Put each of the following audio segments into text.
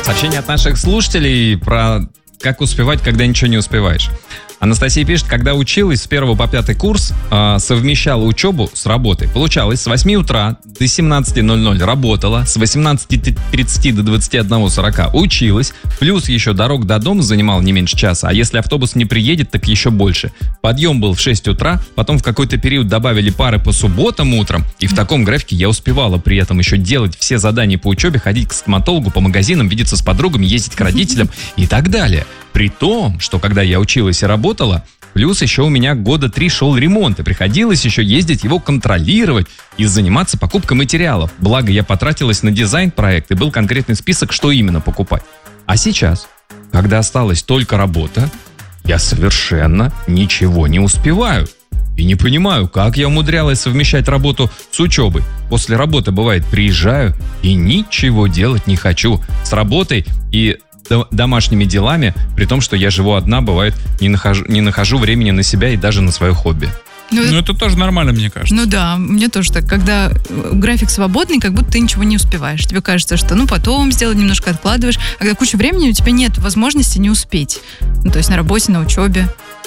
Сообщение от наших слушателей про как успевать, когда ничего не успеваешь. Анастасия пишет, когда училась с 1 по 5 курс, совмещала учебу с работой. Получалось, с 8 утра до 17:00 работала, с 18:30 до 21:40 училась, плюс еще дорог до дома занимал не меньше часа, а если автобус не приедет, так еще больше. Подъем был в 6 утра, потом в какой-то период добавили пары по субботам утром, и в таком графике я успевала при этом еще делать все задания по учебе, ходить к стоматологу, по магазинам, видеться с подругами, ездить к родителям и так далее. При том, что когда я училась и работала, плюс еще у меня года 3 шел ремонт, и приходилось еще ездить его контролировать и заниматься покупкой материалов. Благо, я потратилась на дизайн-проект, и был конкретный список, что именно покупать. А сейчас, когда осталась только работа, я совершенно ничего не успеваю. И не понимаю, как я умудрялась совмещать работу с учебой. После работы, бывает, приезжаю и ничего делать не хочу. С работой и домашними делами, при том, что я живу одна, бывает, не нахожу времени на себя и даже на свое хобби. Ну, это тоже нормально, мне кажется. Ну да, мне тоже так. Когда график свободный, как будто ты ничего не успеваешь. Тебе кажется, что потом сделать, немножко откладываешь. А когда куча времени, у тебя нет возможности не успеть. Ну, то есть на работе, на учебе.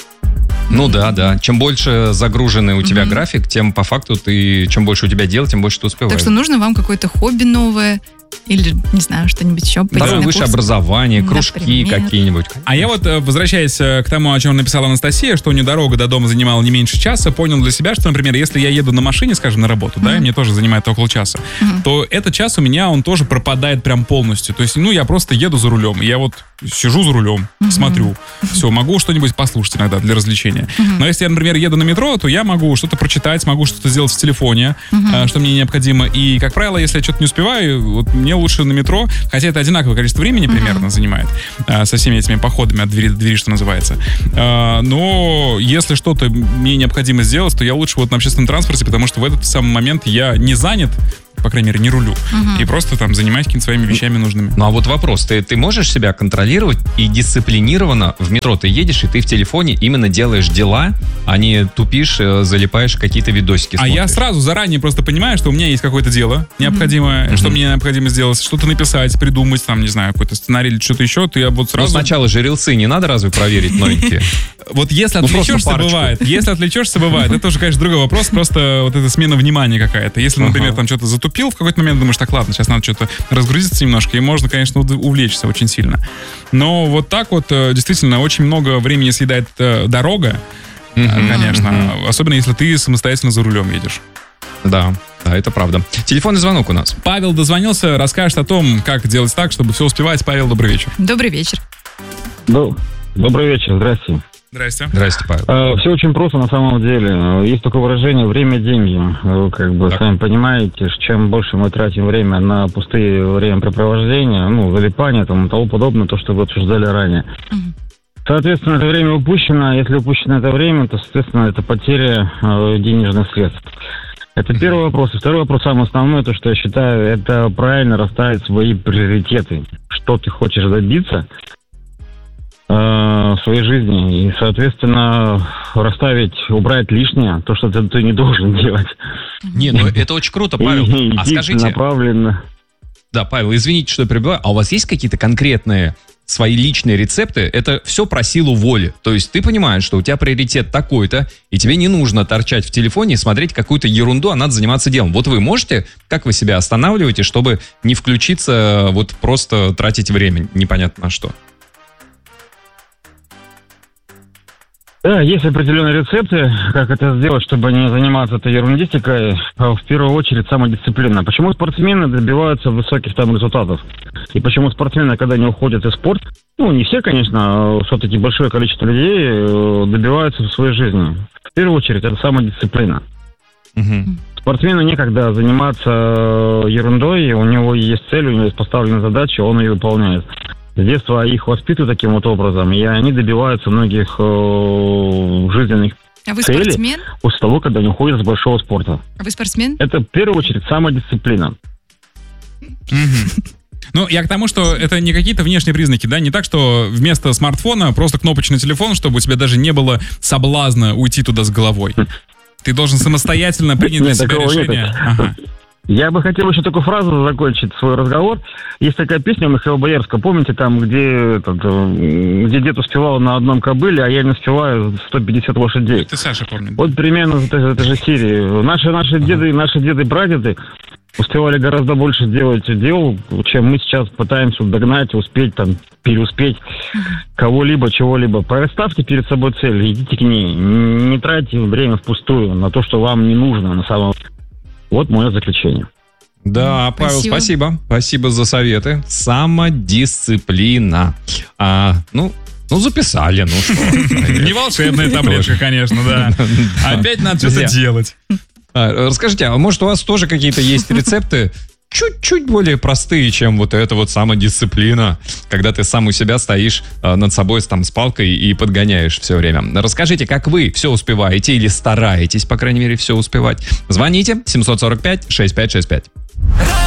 Ну да. Чем больше загруженный у тебя график, тем по факту чем больше у тебя дел, тем больше ты успеваешь. Так что нужно вам какое-то хобби новое. Или, не знаю, что-нибудь еще. Второе высшее образование, кружки какие-нибудь. А я вот, возвращаясь к тому, о чем написала Анастасия, что у нее дорога до дома занимала не меньше часа, понял для себя, что, например, если я еду на машине, скажем, на работу, да, и мне тоже занимает около часа, то этот час у меня, он тоже пропадает прям полностью. То есть, я просто еду за рулем, я вот сижу за рулем, смотрю, все, могу что-нибудь послушать иногда для развлечения. Но если я, например, еду на метро, то я могу что-то прочитать, могу что-то сделать в телефоне, что мне необходимо. И, как правило, если я что-то не успеваю, вот мне лучше на метро, хотя это одинаковое количество времени примерно занимает, со всеми этими походами от двери до двери, что называется. Но если что-то мне необходимо сделать, то я лучше вот на общественном транспорте, потому что в этот самый момент я не занят, по крайней мере, не рулю. И просто там занимаюсь какими-то своими вещами нужными. Ну а вот вопрос, ты можешь себя контролировать и дисциплинированно в метро ты едешь, и ты в телефоне именно делаешь дела, а не тупишь, залипаешь какие-то видосики смотришь? А я сразу заранее просто понимаю, что у меня есть какое-то дело необходимое, что мне необходимо сделать, что-то написать, придумать, там, не знаю, какой-то сценарий или что-то еще, то я вот сразу... Ну сначала же рилсы не надо разве проверить новенькие? Вот если отвлечешься, бывает. Это уже, конечно, другой вопрос, просто вот эта смена внимания какая-то. Если, например, там что-то затупил в какой-то момент, думаешь, так, ладно, сейчас надо что-то разгрузиться немножко, и можно, конечно, увлечься очень сильно. Но вот так вот действительно очень много времени съедает дорога, конечно, особенно если ты самостоятельно за рулем едешь. Да, это правда. Телефонный звонок у нас. Павел дозвонился, расскажет о том, как делать так, чтобы все успевать. Павел, добрый вечер. Добрый вечер. Добрый вечер, здрасте. Здрасте, Павел. Все очень просто на самом деле. Есть такое выражение «время – деньги». Сами понимаете, чем больше мы тратим время на пустые времяпрепровождения, залипания, тому подобное, то, что вы обсуждали ранее. Соответственно, это время упущено. Если упущено это время, то, соответственно, это потеря денежных средств. Это первый вопрос. И второй вопрос, самый основной, то, что я считаю, это правильно расставить свои приоритеты. Что ты хочешь добиться в своей жизни. И, соответственно, убрать лишнее, то, что ты не должен делать. Это очень круто, Павел. А скажите... направленно. Да, Павел, извините, что я перебиваю. А у вас есть какие-то конкретные свои личные рецепты? Это все про силу воли. То есть ты понимаешь, что у тебя приоритет такой-то, и тебе не нужно торчать в телефоне и смотреть какую-то ерунду, а надо заниматься делом. Вот вы можете, как вы себя останавливаете, чтобы не включиться, вот просто тратить время непонятно на что? Да, есть определенные рецепты, как это сделать, чтобы не заниматься этой ерундистикой. В первую очередь самодисциплина. Почему спортсмены добиваются высоких результатов? И почему спортсмены, когда они уходят из спорта, не все, конечно, а все-таки большое количество людей добиваются в своей жизни. В первую очередь это самодисциплина. Спортсмену некогда заниматься ерундой, у него есть цель, у него есть поставленная задача, он ее выполняет. С детства их воспитывают таким вот образом, и они добиваются многих жизненных целей спортсмен? После того, когда они уходят с большого спорта. А вы спортсмен? Это в первую очередь самодисциплина. Я к тому, что это не какие-то внешние признаки, да, не так, что вместо смартфона просто кнопочный телефон, чтобы у тебя даже не было соблазна уйти туда с головой. Ты должен самостоятельно принять для себя решение. Я бы хотел еще такую фразу закончить свой разговор. Есть такая песня у Михаила Боярского, помните, там, где дед успевал на одном кобыле, а я не успеваю 150 лошадей. Ты, Саша, помнишь? Вот примерно в этой же серии. Наши деды и прадеды успевали гораздо больше делать дел, чем мы сейчас пытаемся догнать, успеть, там, переуспеть кого-либо, чего-либо. Поставьте перед собой цель, идите к ней. Не тратьте время впустую на то, что вам не нужно на самом деле. Вот мое заключение. Да, Павел, спасибо. Спасибо за советы. Самодисциплина. Записали, ну что. Не волшебная таблетка, конечно, да. Опять надо что-то делать. Расскажите, а может у вас тоже какие-то есть рецепты чуть-чуть более простые, чем вот эта вот самодисциплина, когда ты сам у себя стоишь над собой там с палкой и подгоняешь все время. Расскажите, как вы все успеваете или стараетесь, по крайней мере, все успевать. Звоните 745-6565.